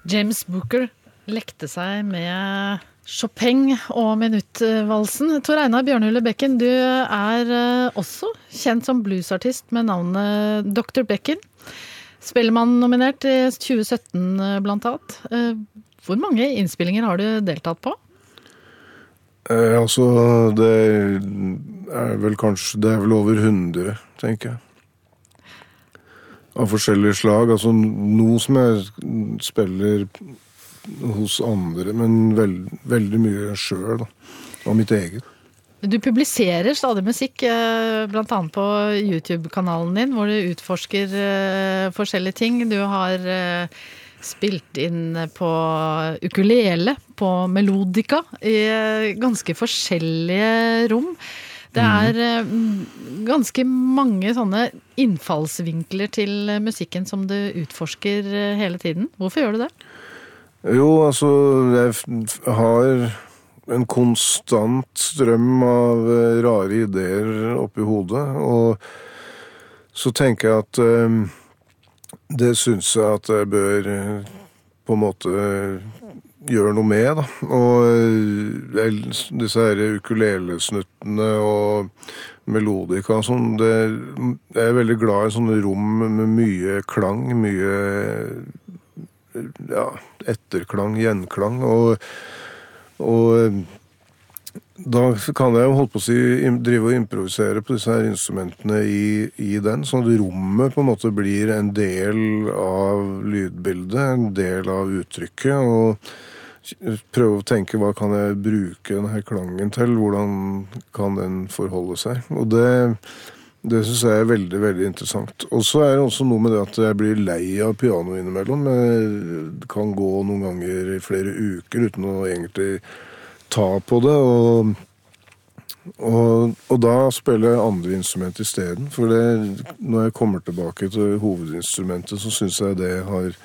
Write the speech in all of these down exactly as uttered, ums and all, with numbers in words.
James Booker lekte seg med Chopin og minuttvalsen. Tor Einar Bjørnhule Bekken, du er også kjent som bluesartist med navnet doktor Bekken. Spellemann nominert i tjue sytten blant annet. Hvor mange innspillinger har du deltatt på? Eh, altså, det er vel kanskje, det er vel over hundre, tenker jeg. Av forskjellige slag, altså noe som jeg spiller hos andre, men veld, veldig mye selv da, og mitt eget. Du publiserer stadig musikk, blant annet på YouTube-kanalen din, hvor du utforsker forskjellige ting. Du har spilt inn på ukulele, på melodika, i ganske forskjellige rom. Det er ganske mange sånne innfallsvinkler til musikken som du utforsker hele tiden. Hvorfor gjør du det? Jo, altså, jeg har en konstant strøm av rare ideer oppi hodet, og så tenker jeg at um, det synes jeg at jeg bør på en måte gjøre noe med, da. Og jeg, disse her ukulelesnuttene og melodika og sånn, det, jeg er veldig glad i sånne rom med mye klang, mye ja, etterklang, gjenklang, og, og da kan jeg jo holde på å si, drive og improvisere på disse her instrumentene i, i den, sånn at rommet på en måte blir en del av lydbildet, en del av uttrykket, og prøve å tenke hva kan jeg bruke denne klangen til, hvordan kan den forholde seg. Og det, det synes jeg er veldig, veldig interessant. Og så er det også noe med det at jeg blir lei av piano innimellom. Det kan gå noen ganger i flere uker uten å egentlig ta på det, og, og, og da spiller jeg andre instrument i stedet. For det, når jeg kommer tilbake til hovedinstrumentet, så synes jeg det har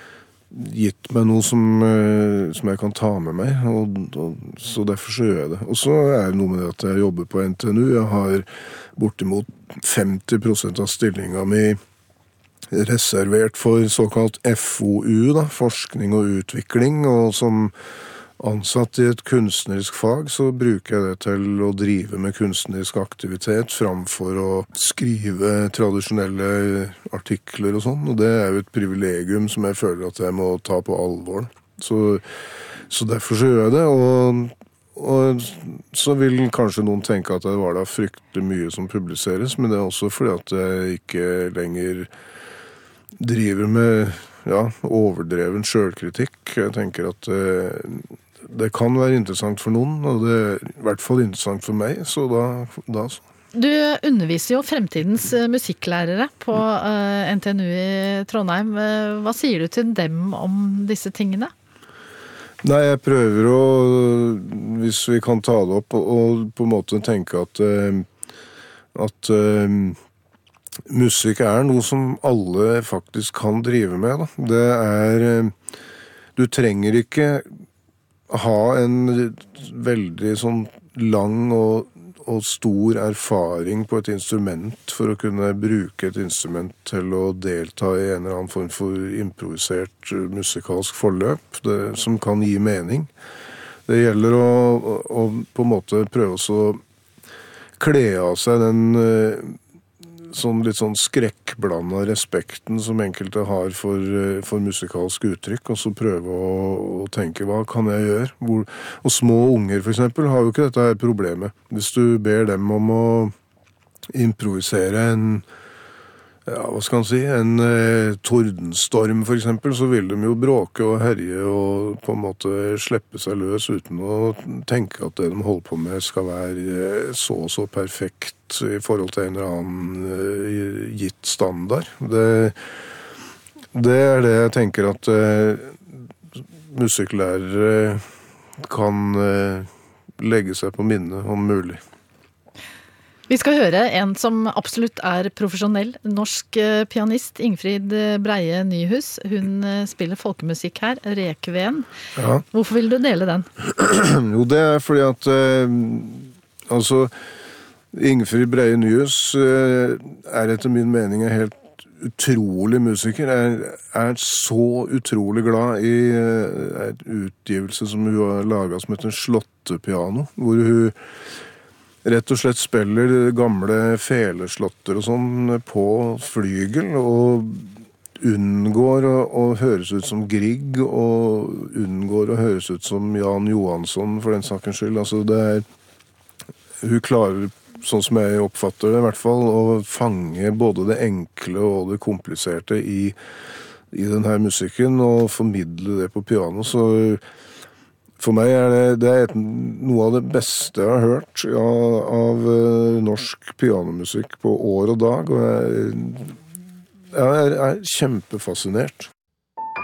gitt meg noe som, som jeg kan ta med meg, og, og, så derfor så gjør jeg det. Og så er det noe med det at jeg jobber på N T N U. Jeg har bortimot femti prosent av stillingen min reservert for såkalt F O U, da, forskning og utvikling, og som ansatt i et kunstnerisk fag, så bruker jeg det til å drive med kunstnerisk aktivitet framfor å skrive tradisjonelle artikler og sånn. Og det er jo et privilegium som jeg føler at jeg må ta på alvor. Så, så derfor så gjør jeg det, og, og så vil kanskje noen tenke at det var da fryktelig mye som publiseres, men det er også fordi at jeg ikke lenger driver med ja, overdreven selvkritikk. Jeg tenker at eh, det kan være interessant for noen, og det er i hvert fall interessant for meg, så da, da så. Du underviser jo fremtidens musikklærere på uh, N T N U i Trondheim. Hva sier du til dem om disse tingene? Nei, jeg prøver å, hvis vi kan ta det opp, og, og på en måte tenke at, uh, at uh, musikk er noe som alle faktisk kan drive med. Da. Det er, uh, du trenger ikke ha en veldig sånn lang og, og stor erfaring på et instrument for å kunne bruke et instrument til å delta i en eller annen form for improvisert musikalsk forløp, det, som kan gi mening. Det gjelder å, å, å på en måte prøve å kle av seg den sånn litt sånn skrekkblandet respekten som enkelte har for, for musikalsk uttrykk, og så prøve å, å tenke, hva kan jeg gjøre? Hvor, og små unger for eksempel har jo ikke dette her problemet. Hvis du ber dem om å improvisere en, ja, hva skal man si, en eh, tordenstorm for eksempel, så vil de jo bråke og herje og på en måte slippe seg løs uten å tenke at det de holder på med skal være så og så perfekt i forhold til en eller annen uh, gitt standard. Det, det er det jeg tenker at uh, musikklærere kan uh, legge seg på minne om mulig. Vi skal høre en som absolutt er profesjonell norsk pianist, Ingfrid Breie Nyhus. Hun spiller folkemusikk her, Rekven. Ja. Hvorfor vil du dele den? Jo, det er fordi at uh, altså Ingfrid Breie Nyhus uh, er etter min mening en helt utrolig musiker. Jeg er så utrolig glad i en utgivelse som hun har laget som heter Slåttepiano, hvor hun rett og slett spiller gamle feleslåtter og sånn på flygel, og unngår å, å høres ut som Grieg, og unngår å høres ut som Jan Johansson, for den sakens skyld. Altså, det er, hun klarer, sånn som jeg oppfatter det i hvert fall, å fange både det enkle og det kompliserte i, i denne musikken, og formidle det på piano. Så for meg er det, det er et, noe av det beste jeg har hørt ja, av uh, norsk pianomusikk på år og dag, og jeg, jeg er, er kjempefascinert.